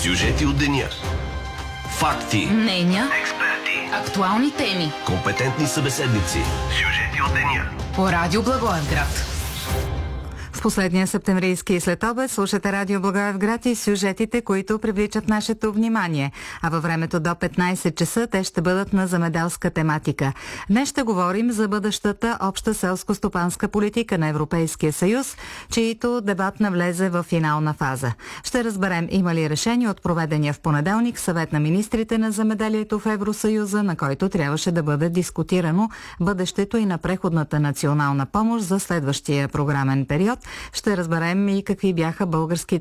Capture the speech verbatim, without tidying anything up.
Сюжети от деня. Факти. Мнения. Експерти. Актуални теми. Компетентни събеседници. Сюжети от деня. По Радио Благоевград. В последния септемврийски следобед слушате Радио Благоевград и сюжетите, които привличат нашето внимание. А във времето до петнайсет часа те ще бъдат на земеделска тематика. Днес ще говорим за бъдещата обща селско-стопанска политика на Европейския съюз, чието дебат навлезе в финална фаза. Ще разберем има ли решение от проведения в понеделник съвет на министрите на земеделието в Евросъюза, на който трябваше да бъде дискутирано бъдещето и на преходната национална помощ за следващия програмен период. Ще разберем и какви бяха българските